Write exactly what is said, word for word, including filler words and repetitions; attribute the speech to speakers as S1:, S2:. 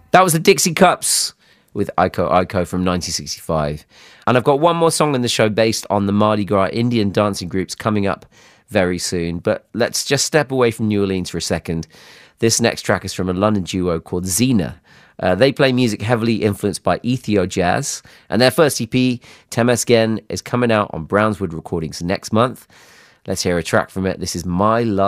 S1: That was the Dixie Cups with Iko Iko from nineteen sixty-five. And I've got one more song in the show based on the Mardi Gras Indian dancing groups coming up very soon. But let's just step away from New Orleans for a second. This next track is from a London duo called Zena. Uh, they play music heavily influenced by Ethio jazz. And their first E P, Temesgen, is coming out on Brownswood Recordings next month. Let's hear a track from it. This is My Love.